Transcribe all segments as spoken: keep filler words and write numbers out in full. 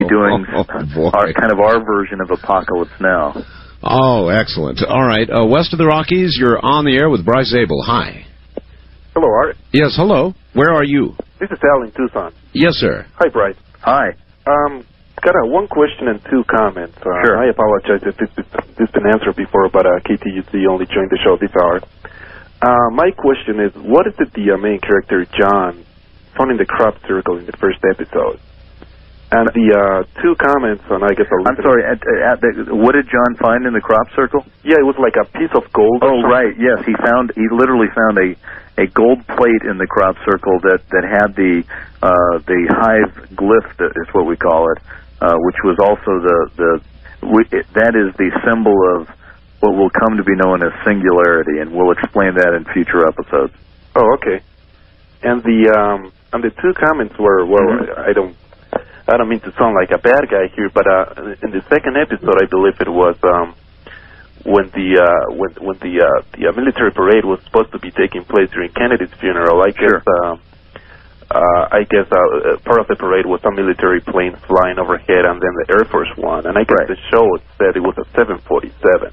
doing oh, our kind of our version of Apocalypse Now. Oh, excellent. All right. Uh, west of the Rockies, you're on the air with Bryce Zabel. Hi. Hello, Art. Yes, hello. Where are you? This is Al in Tucson. Yes, sir. Hi, Bryce. Hi. Um, got a one question and two comments. Uh, sure. I apologize if this has been answered before, but uh, K T U C only joined the show this hour. Uh, my question is, what is it the uh, main character, John, found in the crop circle in the first episode? And the uh, two comments on, I guess... I'm sorry, at, at the, what did John find in the crop circle? Yeah, it was like a piece of gold. Oh, right, yes. He found, he literally found a, a gold plate in the crop circle that, that had the uh, the hive glyph, is what we call it, uh, which was also the... the we, it, that is the symbol of what will come to be known as singularity, and we'll explain that in future episodes. Oh, okay. And the um, and the two comments were, well, mm-hmm. I don't... I don't mean to sound like a bad guy here, but uh, in the second episode, I believe it was um, when the uh, when when the uh, the uh, military parade was supposed to be taking place during Kennedy's funeral. I guess sure. uh, uh, I guess uh, part of the parade was some military planes flying overhead, and then the Air Force One. And I guess right. the show said it was a seven forty-seven.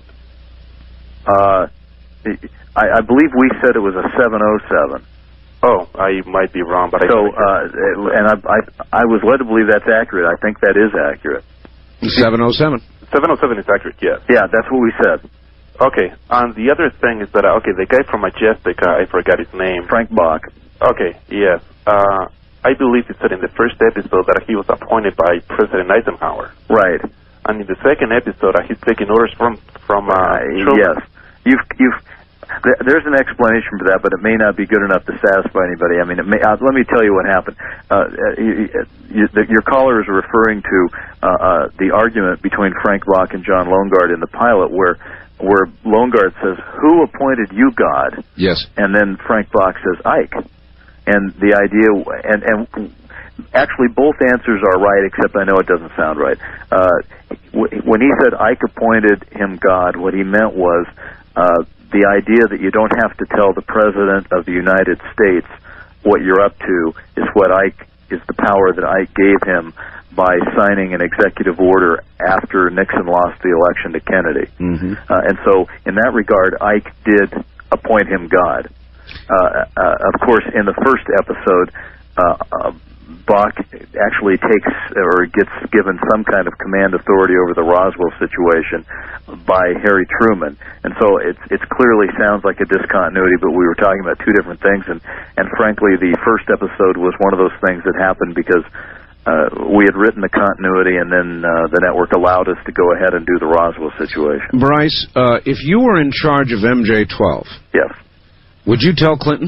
Uh, I, I believe we said it was a seven oh seven. Oh, I might be wrong, but I so uh, and I, I I was led to believe that's accurate. I think that is accurate. Seven oh seven. Seven oh seven is accurate. Yes. Yeah, that's what we said. Okay. And the other thing is that uh, okay, the guy from Majestic, uh, I forgot his name. Frank Bach. Okay. Yes. Uh, I believe he said in the first episode that he was appointed by President Eisenhower. Right. And in the second episode, uh, he's taking orders from from. Uh, uh, yes. You've you've. There's an explanation for that, but it may not be good enough to satisfy anybody. I mean, it may, uh, let me tell you what happened. Uh, you, you, the, your caller is referring to uh, uh, the argument between Frank Bach and John Longard in the pilot, where where Longard says, "Who appointed you, God?" Yes. And then Frank Bach says, "Ike." And the idea, and and actually both answers are right, except I know it doesn't sound right. Uh, when he said Ike appointed him God, what he meant was. Uh, The idea that you don't have to tell the President of the United States what you're up to is what Ike is the power that Ike gave him by signing an executive order after Nixon lost the election to Kennedy. Mm-hmm. Uh, and so, in that regard, Ike did appoint him God. Uh, uh, of course, in the first episode, uh, uh, Bach actually takes or gets given some kind of command authority over the Roswell situation by Harry Truman, and so it it clearly sounds like a discontinuity. But we were talking about two different things, and and frankly, the first episode was one of those things that happened because uh, we had written the continuity, and then uh, the network allowed us to go ahead and do the Roswell situation. Bryce, uh, if you were in charge of M J twelve, yes, would you tell Clinton?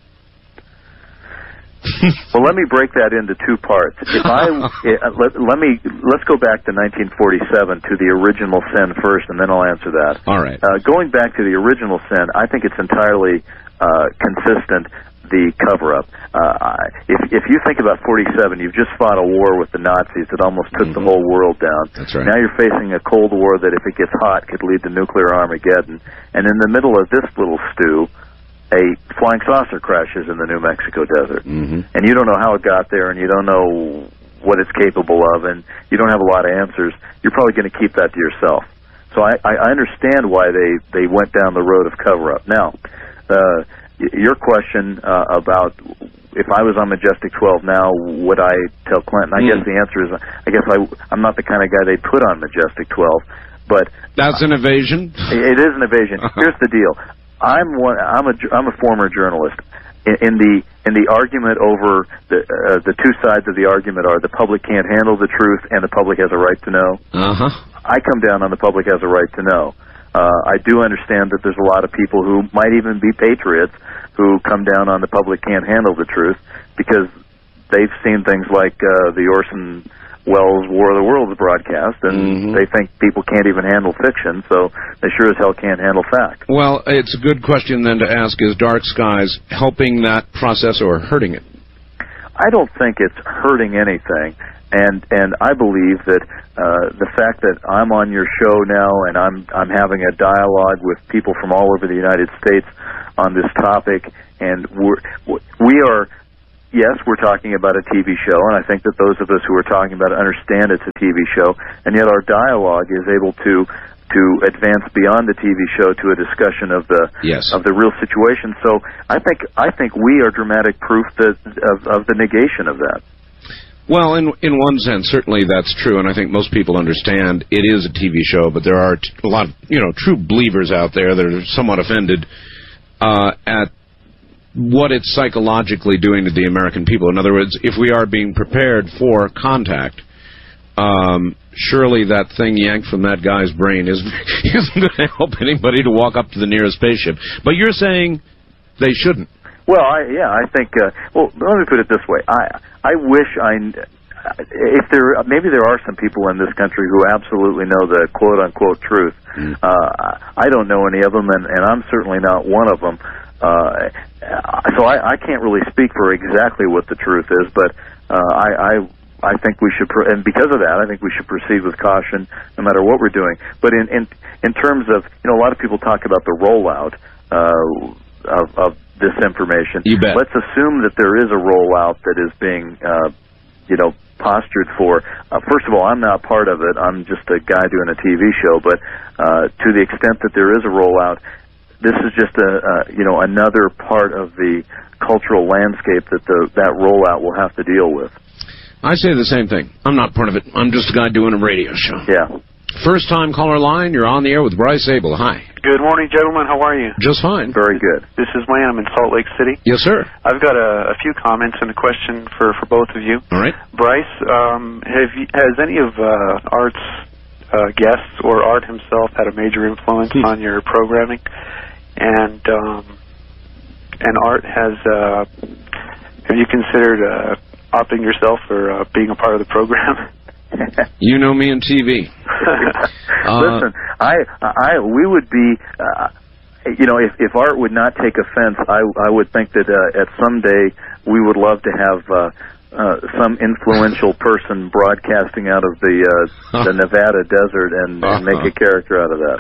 Well, let me break that into two parts. If I let, let me let's go back to nineteen forty-seven to the original sin first, and then I'll answer that. All right. Uh, going back to the original sin, I think it's entirely uh, consistent. The cover-up. Uh, if if you think about forty-seven, you've just fought a war with the Nazis that almost took mm-hmm. the whole world down. That's right. Now you're facing a Cold War that, if it gets hot, could lead to nuclear Armageddon. And in the middle of this little stew, a flying saucer crashes in the New Mexico desert. Mm-hmm. And you don't know how it got there, and you don't know what it's capable of, and you don't have a lot of answers. You're probably going to keep that to yourself. So I, I understand why they, they went down the road of cover-up. Now, uh, your question uh, about if I was on Majestic twelve now, would I tell Clinton? I mm. guess the answer is I guess I, I'm not the kind of guy they put on Majestic twelve. But that's an evasion? It is an evasion. Here's the deal. I'm one. I'm a. I'm a former journalist. In, in the in the argument over the uh, the two sides of the argument are the public can't handle the truth and the public has a right to know. Uh huh. I come down on the public has a right to know. Uh, I do understand that there's a lot of people who might even be patriots who come down on the public can't handle the truth because they've seen things like uh, the Orson Welles' War of the Worlds broadcast, and mm-hmm. they think people can't even handle fiction, so they sure as hell can't handle fact. Well, it's a good question then to ask, is Dark Skies helping that process or hurting it? I don't think it's hurting anything, and and I believe that uh, the fact that I'm on your show now and I'm I'm having a dialogue with people from all over the United States on this topic, and we're, we are yes, we're talking about a T V show, and I think that those of us who are talking about it understand it's a T V show, and yet our dialogue is able to to advance beyond the T V show to a discussion of the yes. of the real situation. So I think I think we are dramatic proof that of, of the negation of that. Well, in in one sense, certainly that's true, and I think most people understand it is a T V show, but there are t- a lot of, you know, true believers out there that are somewhat offended uh, at what it's psychologically doing to the American people. In other words, if we are being prepared for contact, um, surely that thing yanked from that guy's brain isn't, isn't going to help anybody to walk up to the nearest spaceship. But you're saying they shouldn't. Well, I, yeah, I think. Uh, well, let me put it this way: I, I wish I, if there, maybe there are some people in this country who absolutely know the quote unquote truth. Mm. Uh, I don't know any of them, and, and I'm certainly not one of them. Uh, so I, I can't really speak for exactly what the truth is, but uh, I, I, I think we should, pr- and because of that, I think we should proceed with caution, no matter what we're doing. But in, in, in terms of, you know, a lot of people talk about the rollout uh, of, of this information. You bet. Let's assume that there is a rollout that is being, uh, you know, postured for. Uh, first of all, I'm not part of it. I'm just a guy doing a T V show. But uh, to the extent that there is a rollout, this is just a, uh, you know, another part of the cultural landscape that the that rollout will have to deal with. I say the same thing. I'm not part of it. I'm just a guy doing a radio show. Yeah. First time caller line, you're on the air with Bryce Abel. Hi. Good morning, gentlemen. How are you? Just fine. Very good. This is Wayne. I'm in Salt Lake City. Yes, sir. I've got a, a few comments and a question for, for both of you. All right. Bryce, um, have you, has any of uh, Art's uh, guests or Art himself had a major influence hmm. on your programming? And um, and Art has, uh, have you considered uh, opting yourself for uh, being a part of the program? You know me in T V. uh, Listen, I, I, we would be, uh, you know, if, if Art would not take offense, I, I would think that uh, at some day we would love to have uh, uh, some influential person broadcasting out of the uh, the Nevada desert and, and make a character out of that.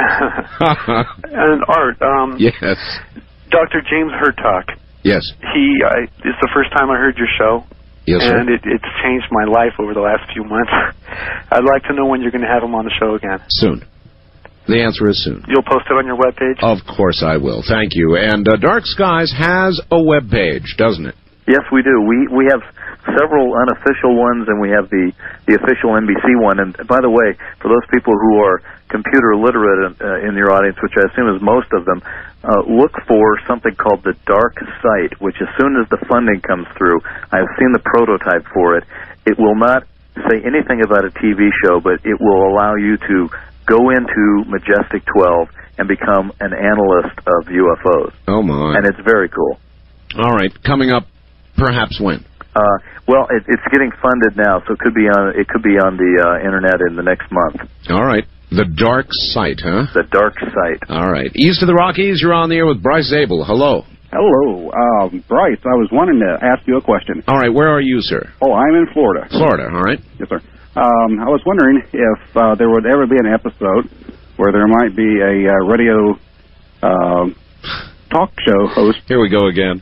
And Art, um, yes, Doctor James Hertock. Yes, he. I, it's the first time I heard your show. Yes, sir. And it, it's changed my life over the last few months. I'd like to know when you're going to have him on the show again. Soon. The answer is soon. You'll post it on your webpage? Of course I will. Thank you. And uh, Dark Skies has a webpage, doesn't it? Yes, we do. We we have several unofficial ones, and we have the, the official N B C one. And by the way, for those people who are computer literate in, uh, in your audience, which I assume is most of them, uh, look for something called the Dark Site, which as soon as the funding comes through, I've seen the prototype for it. It will not say anything about a T V show, but it will allow you to go into Majestic twelve and become an analyst of U F Os. Oh, my. And it's very cool. All right. Coming up, perhaps when? Uh, well, it, it's getting funded now, so it could be on it could be on the uh, internet in the next month. All right. The Dark Site, huh? The Dark Site. All right. East of the Rockies, you're on the air with Bryce Abel. Hello. Hello. Um, Bryce, I was wanting to ask you a question. All right. Where are you, sir? Oh, I'm in Florida. Florida. All right. Yes, sir. Um, I was wondering if uh, there would ever be an episode where there might be a uh, radio uh, talk show host. Here we go again.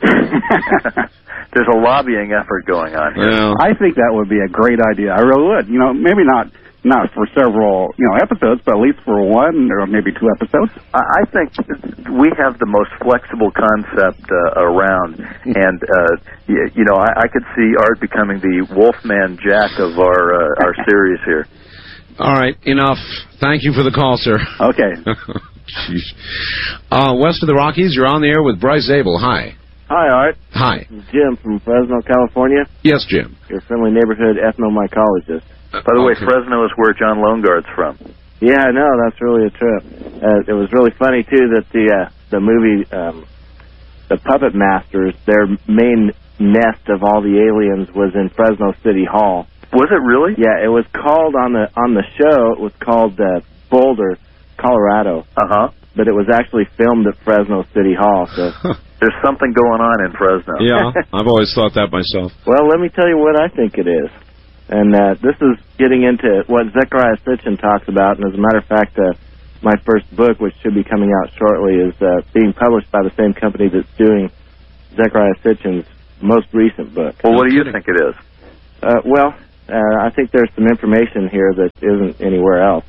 There's a lobbying effort going on here. Well, I think that would be a great idea. I really would. You know, maybe not not for several, you know, episodes, but at least for one or maybe two episodes. I think we have the most flexible concept uh, around, and uh, you, you know, I, I could see Art becoming the Wolfman Jack of our uh, our series here. All right, enough. Thank you for the call, sir. Okay. Jeez. Uh, west of the Rockies, you're on the air with Bryce Abel. Hi. Hi, Art. Hi. Jim from Fresno, California. Yes, Jim. Your friendly neighborhood ethnomycologist. By the way, Okay. Fresno is where John Loneguard's from. Yeah, I know. That's really a trip. Uh, it was really funny, too, that the uh, the movie, um, The Puppet Masters, their main nest of all the aliens was in Fresno City Hall. Was it really? Yeah, it was called on the on the show, it was called uh, Boulder, Colorado. Uh-huh. But it was actually filmed at Fresno City Hall, so... There's something going on in Fresno. Yeah, I've always thought that myself. Well, let me tell you what I think it is. And uh, this is getting into what Zecharia Sitchin talks about. And as a matter of fact, uh, my first book, which should be coming out shortly, is uh, being published by the same company that's doing Zecharia Sitchin's most recent book. Well, what do you think it is? Uh, well, uh, I think there's some information here that isn't anywhere else.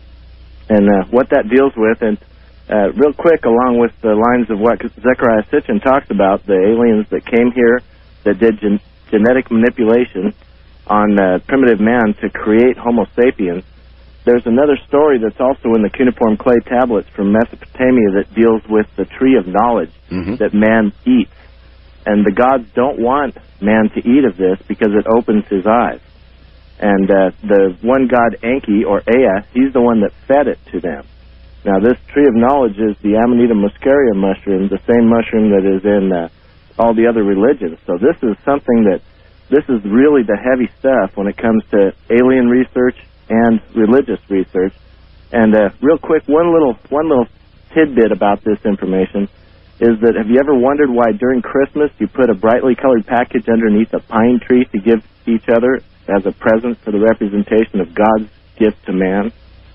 And uh, what that deals with, and uh, real quick, along with the lines of what Zecharia Sitchin talks about, the aliens that came here that did gen- genetic manipulation on uh, primitive man to create Homo sapiens, there's another story that's also in the cuneiform clay tablets from Mesopotamia that deals with the tree of knowledge mm-hmm. that man eats. And the gods don't want man to eat of this because it opens his eyes. And uh, the one god Enki, or Ea, he's the one that fed it to them. Now, this tree of knowledge is the Amanita muscaria mushroom, the same mushroom that is in uh, all the other religions. So this is something that, this is really the heavy stuff when it comes to alien research and religious research. And uh, real quick, one little one little tidbit about this information is that, have you ever wondered why during Christmas you put a brightly colored package underneath a pine tree to give each other as a present for the representation of God's gift to man?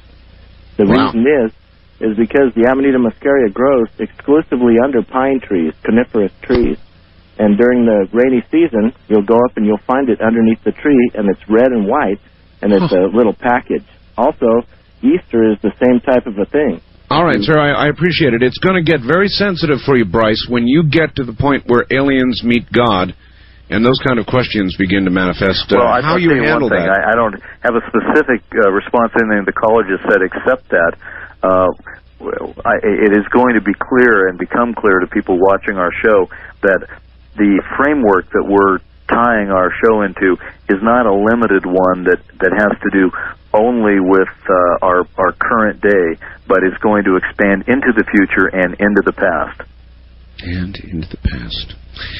The wow. reason is, is because the Amanita muscaria grows exclusively under pine trees, coniferous trees. And during the rainy season, you'll go up and you'll find it underneath the tree, and it's red and white, and it's a little package. Also, Easter is the same type of a thing. All right, sir, I, I appreciate it. It's going to get very sensitive for you, Bryce, when you get to the point where aliens meet God and those kind of questions begin to manifest. Uh, well, I how you handle one thing. that? I, I don't have a specific uh, response to anything the college has said except that uh, I, it is going to be clear and become clear to people watching our show that the framework that we're tying our show into is not a limited one that, that has to do only with uh, our, our current day, but is going to expand into the future and into the past. And into the past.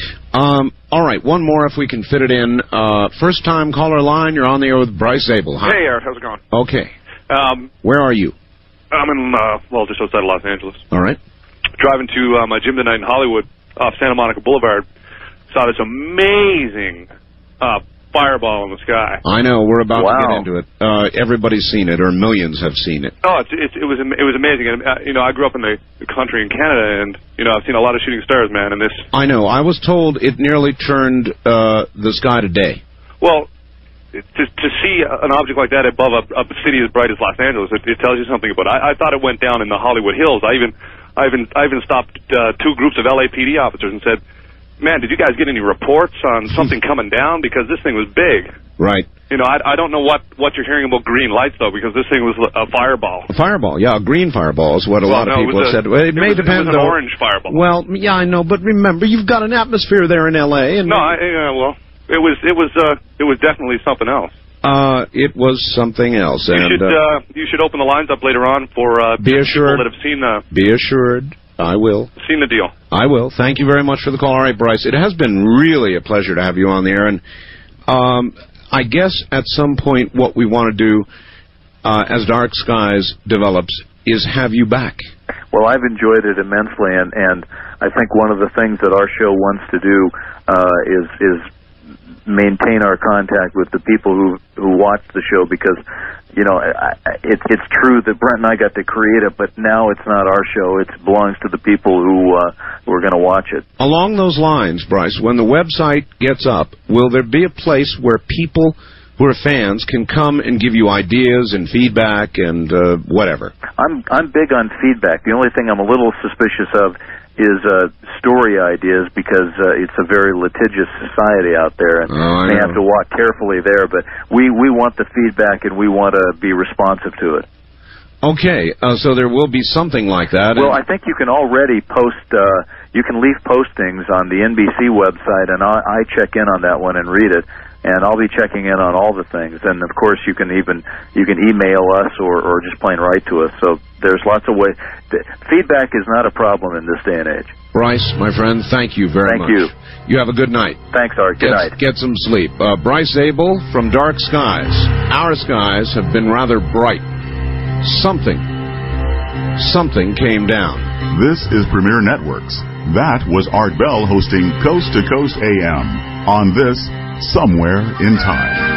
Um, all right, one more if we can fit it in. Uh, first time caller line, you're on the air with Bryce Zabel. Hi. Hey, Eric, how's it going? Okay. Um, Where are you? I'm in, uh, well, just outside of Los Angeles. All right. Driving to uh, my gym tonight in Hollywood off Santa Monica Boulevard. Saw this amazing uh, fireball in the sky. I know. We're about wow. to get into it. Uh, everybody's seen it, or millions have seen it. Oh, it's, it's, it was it was amazing. And uh, you know, I grew up in the, the country in Canada, and you know, I've seen a lot of shooting stars, man. And this. I know. I was told it nearly turned uh, the sky to day. Well, it, to to see an object like that above a, a city as bright as Los Angeles, it, it tells you something about it. I, I thought it went down in the Hollywood Hills. I even I even I even stopped uh, two groups of L A P D officers and said, man, did you guys get any reports on something coming down? Because this thing was big. Right. You know, I, I don't know what, what you're hearing about green lights, though, because this thing was a fireball. A fireball, yeah, a green fireball is what a well, lot of no, people have a, said. Well, it, it may was, depend, it was an though. orange fireball. Well, yeah, I know, but remember, you've got an atmosphere there in L A. And no, I, uh, well, it was it was uh, it was definitely something else. Uh, it was something else. You and, should uh, uh, you should open the lines up later on for uh, be assured, people that have seen the. Be assured. I will. Seen the deal. I will. Thank you very much for the call. All right, Bryce. It has been really a pleasure to have you on the air. And um, I guess at some point what we want to do uh, as Dark Skies develops is have you back. Well, I've enjoyed it immensely, and, and I think one of the things that our show wants to do uh, is is maintain our contact with the people who who watch the show, because you know I, it's it's true that Brent and I got to create it, but now it's not our show; it belongs to the people who uh, who are going to watch it. Along those lines, Bryce, when the website gets up, will there be a place where people who are fans can come and give you ideas and feedback and uh, whatever? I'm I'm big on feedback. The only thing I'm a little suspicious of is uh, story ideas, because uh, it's a very litigious society out there, and oh, they have to walk carefully there. But we, we want the feedback, and we want to be responsive to it. Okay, uh, so there will be something like that. Well, I think you can already post, uh, you can leave postings on the N B C website, and I, I check in on that one and read it. And I'll be checking in on all the things. And, of course, you can even you can email us or, or just plain write to us. So there's lots of ways. Feedback is not a problem in this day and age. Bryce, my friend, thank you very thank much. Thank you. You have a good night. Thanks, Art. Good get, night. Get some sleep. Uh, Bryce Zabel from Dark Skies. Our skies have been rather bright. Something, something came down. This is Premier Networks. That was Art Bell hosting Coast to Coast A M on this Somewhere in Time.